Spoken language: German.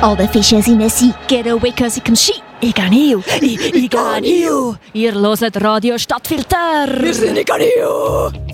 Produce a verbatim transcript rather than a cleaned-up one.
All the fishes in the sea get away cause it can see. Iganeo, I- Iganeo. Ihr hört Radio Stadtfilter. Wir sind Iganeo.